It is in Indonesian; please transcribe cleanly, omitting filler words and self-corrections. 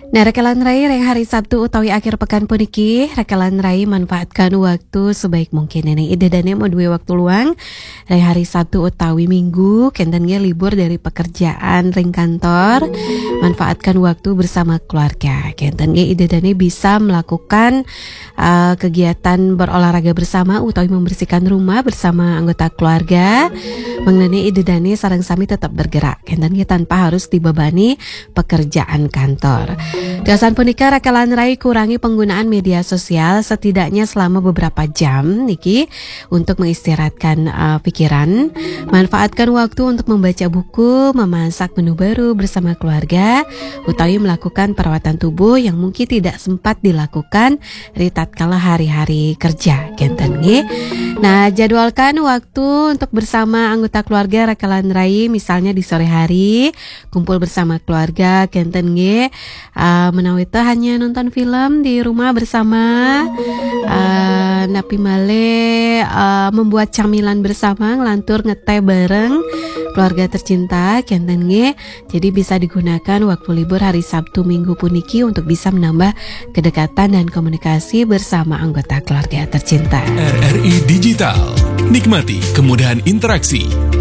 Nah, rekelan rai reng hari Sabtu utawi akhir pekan puniki, rekelan rai manfaatkan waktu sebaik mungkin. Ini ide dane mau duwe waktu luang reng hari Sabtu utawi Minggu, kenten ge libur dari pekerjaan ring kantor, manfaatkan waktu bersama keluarga. Kenten ge ide dane bisa melakukan kegiatan berolahraga bersama utawi membersihkan rumah bersama anggota keluarga. Mengenai ide dane sareng sami tetap bergerak. Kenten ge tanpa harus dibebani pekerjaan kantor. Gasan punika rekelan rai kurangi penggunaan media sosial setidaknya selama beberapa jam niki untuk mengistirahatkan pikiran, manfaatkan waktu untuk membaca buku, memasak menu baru bersama keluarga, utawi melakukan perawatan tubuh yang mungkin tidak sempat dilakukan di tatkala hari-hari kerja. Kenten nggih. Nah, jadwalkan waktu untuk bersama anggota keluarga rekelan rai misalnya di sore hari, kumpul bersama keluarga kenten nggih. Menawi teh hanya nonton film di rumah bersama, napi male membuat camilan bersama, ngelantur ngeteh bareng keluarga tercinta kenten nggih. Jadi bisa digunakan waktu libur hari Sabtu Minggu puniki untuk bisa menambah kedekatan dan komunikasi bersama anggota keluarga tercinta. RRI Digital, nikmati kemudahan interaksi.